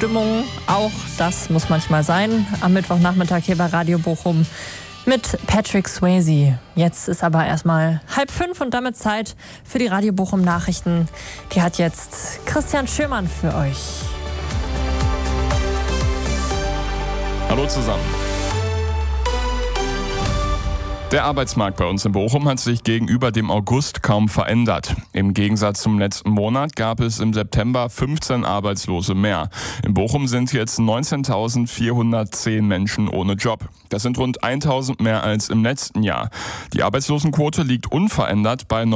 Stimmung. Auch das muss manchmal sein. Am Mittwochnachmittag hier bei Radio Bochum mit Patrick Swayze. Jetzt ist aber erstmal 4:30 und damit Zeit für die Radio Bochum Nachrichten. Die hat jetzt Christian Schömann für euch. Hallo zusammen. Der Arbeitsmarkt bei uns in Bochum hat sich gegenüber dem August kaum verändert. Im Gegensatz zum letzten Monat gab es im September 15 Arbeitslose mehr. In Bochum sind jetzt 19.410 Menschen ohne Job. Das sind rund 1.000 mehr als im letzten Jahr. Die Arbeitslosenquote liegt unverändert bei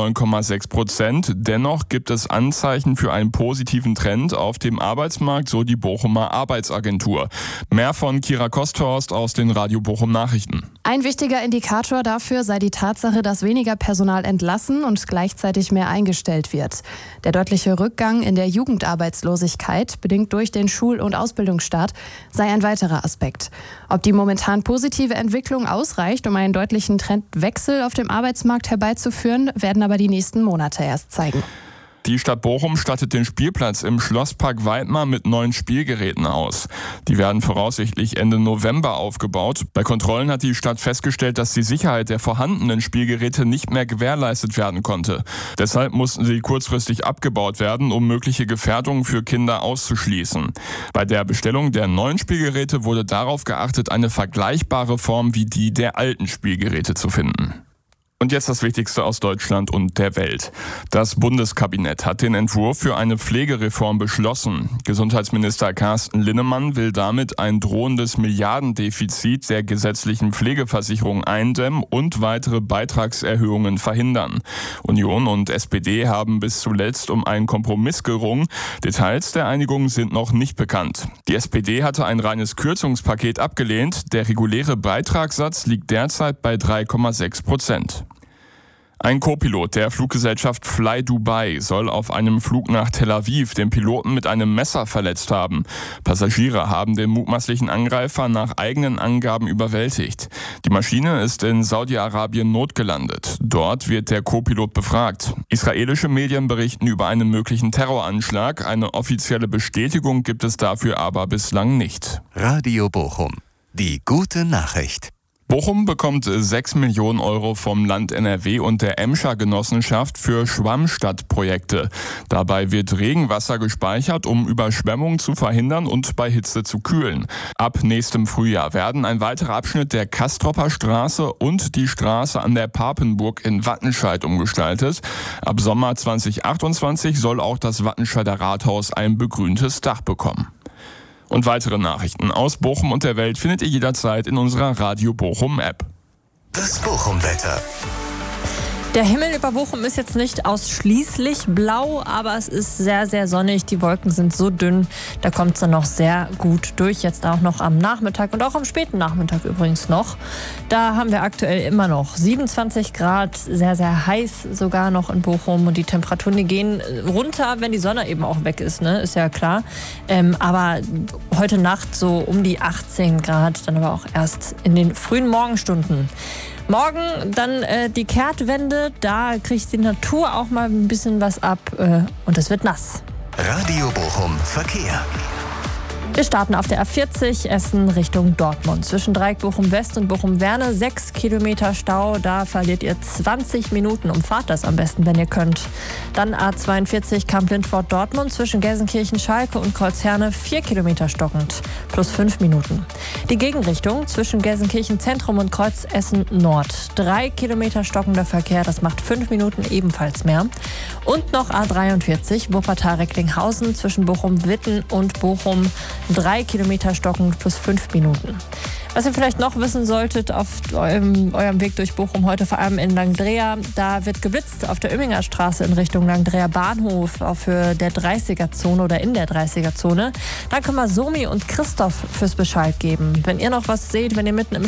9,6%. Dennoch gibt es Anzeichen für einen positiven Trend auf dem Arbeitsmarkt, so die Bochumer Arbeitsagentur. Mehr von Kira Kosthorst aus den Radio Bochum Nachrichten. Ein wichtiger Indikator dafür sei die Tatsache, dass weniger Personal entlassen und gleichzeitig mehr eingestellt wird. Der deutliche Rückgang in der Jugendarbeitslosigkeit, bedingt durch den Schul- und Ausbildungsstart, sei ein weiterer Aspekt. Ob die momentan positive Entwicklung ausreicht, um einen deutlichen Trendwechsel auf dem Arbeitsmarkt herbeizuführen, werden aber die nächsten Monate erst zeigen. Die Stadt Bochum stattet den Spielplatz im Schlosspark Weidmar mit neuen Spielgeräten aus. Die werden voraussichtlich Ende November aufgebaut. Bei Kontrollen hat die Stadt festgestellt, dass die Sicherheit der vorhandenen Spielgeräte nicht mehr gewährleistet werden konnte. Deshalb mussten sie kurzfristig abgebaut werden, um mögliche Gefährdungen für Kinder auszuschließen. Bei der Bestellung der neuen Spielgeräte wurde darauf geachtet, eine vergleichbare Form wie die der alten Spielgeräte zu finden. Und jetzt das Wichtigste aus Deutschland und der Welt. Das Bundeskabinett hat den Entwurf für eine Pflegereform beschlossen. Gesundheitsminister Carsten Linnemann will damit ein drohendes Milliardendefizit der gesetzlichen Pflegeversicherung eindämmen und weitere Beitragserhöhungen verhindern. Union und SPD haben bis zuletzt um einen Kompromiss gerungen. Details der Einigung sind noch nicht bekannt. Die SPD hatte ein reines Kürzungspaket abgelehnt. Der reguläre Beitragssatz liegt derzeit bei 3,6%. Ein Co-Pilot der Fluggesellschaft Fly Dubai soll auf einem Flug nach Tel Aviv den Piloten mit einem Messer verletzt haben. Passagiere haben den mutmaßlichen Angreifer nach eigenen Angaben überwältigt. Die Maschine ist in Saudi-Arabien notgelandet. Dort wird der Co-Pilot befragt. Israelische Medien berichten über einen möglichen Terroranschlag. Eine offizielle Bestätigung gibt es dafür aber bislang nicht. Radio Bochum. Die gute Nachricht. Bochum bekommt 6 Millionen Euro vom Land NRW und der Emscher Genossenschaft für Schwammstadtprojekte. Dabei wird Regenwasser gespeichert, um Überschwemmungen zu verhindern und bei Hitze zu kühlen. Ab nächstem Frühjahr werden ein weiterer Abschnitt der Kastropper Straße und die Straße an der Papenburg in Wattenscheid umgestaltet. Ab Sommer 2028 soll auch das Wattenscheider Rathaus ein begrüntes Dach bekommen. Und weitere Nachrichten aus Bochum und der Welt findet ihr jederzeit in unserer Radio Bochum App. Das Bochum-Wetter. Der Himmel über Bochum ist jetzt nicht ausschließlich blau, aber es ist sehr, sehr sonnig. Die Wolken sind so dünn, da kommt es dann noch sehr gut durch. Jetzt auch noch am Nachmittag und auch am späten Nachmittag übrigens noch. Da haben wir aktuell immer noch 27 Grad, sehr, sehr heiß sogar noch in Bochum. Und die Temperaturen, die gehen runter, wenn die Sonne eben auch weg ist, ne? Ist ja klar. Aber heute Nacht so um die 18 Grad, dann aber auch erst in den frühen Morgenstunden. Morgen dann die Kehrtwende, da kriegt die Natur auch mal ein bisschen was ab und es wird nass. Radio Bochum Verkehr. Wir starten auf der A40 Essen Richtung Dortmund. Zwischen Dreieck Bochum West und Bochum Werne 6 Kilometer Stau. Da verliert ihr 20 Minuten. Umfahrt das am besten, wenn ihr könnt. Dann A42 Kamp-Lindfort Dortmund. Zwischen Gelsenkirchen Schalke und Kreuzherne 4 Kilometer stockend. Plus 5 Minuten. Die Gegenrichtung zwischen Gelsenkirchen Zentrum und Kreuz Essen Nord. 3 Kilometer stockender Verkehr. Das macht 5 Minuten ebenfalls mehr. Und noch A43 Wuppertal-Recklinghausen zwischen Bochum-Witten und Bochum. 3 Kilometer stockend plus 5 Minuten. Was ihr vielleicht noch wissen solltet auf eurem Weg durch Bochum heute, vor allem in Langdrea, da wird geblitzt auf der Oemminger Straße in Richtung Langdrea Bahnhof, auch für der 30er-Zone oder in der 30er-Zone. Da können wir Somi und Christoph fürs Bescheid geben. Wenn ihr noch was seht, wenn ihr mitten im